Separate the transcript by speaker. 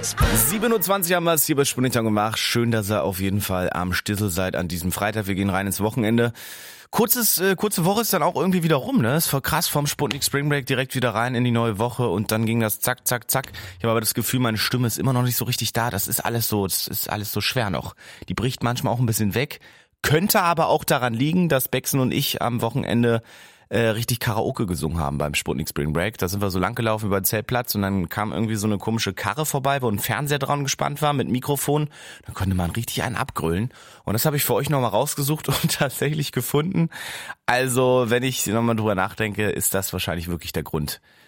Speaker 1: 7:20 haben wir es hier bei Sputnik gemacht. Schön, dass ihr auf jeden Fall am Stissel seid an diesem Freitag. Wir gehen rein ins Wochenende. Kurze Woche ist dann auch irgendwie wieder rum, ne? Ist voll krass, vom Sputnik Spring Break direkt wieder rein in die neue Woche und dann ging das zack, zack, zack. Ich habe aber das Gefühl, meine Stimme ist immer noch nicht so richtig da. Das ist alles so schwer noch. Die bricht manchmal auch ein bisschen weg. Könnte aber auch daran liegen, dass Bexen und ich am Wochenende richtig Karaoke gesungen haben beim Sputnik Spring Break. Da sind wir so lang gelaufen über den Zeltplatz und dann kam irgendwie so eine komische Karre vorbei, wo ein Fernseher dran gespannt war mit Mikrofon. Da konnte man richtig einen abgrölen. Und das habe ich für euch nochmal rausgesucht und tatsächlich gefunden. Also, wenn ich nochmal drüber nachdenke, ist das wahrscheinlich wirklich der Grund,